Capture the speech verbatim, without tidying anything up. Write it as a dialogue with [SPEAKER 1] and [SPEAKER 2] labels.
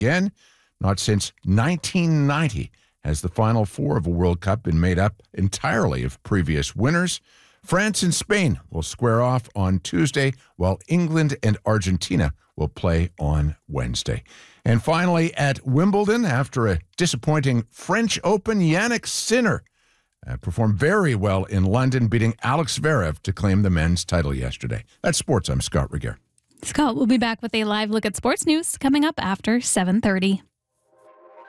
[SPEAKER 1] again. Not since nineteen ninety has the Final Four of a World Cup been made up entirely of previous winners. France and Spain will square off on Tuesday, while England and Argentina will play on Wednesday. And finally, at Wimbledon, after a disappointing French Open, Jannik Sinner uh, performed very well in London, beating Alex Zverev to claim the men's title yesterday. That's sports. I'm Scott Regehr.
[SPEAKER 2] Scott will be back with a live look at sports news coming up after seven thirty.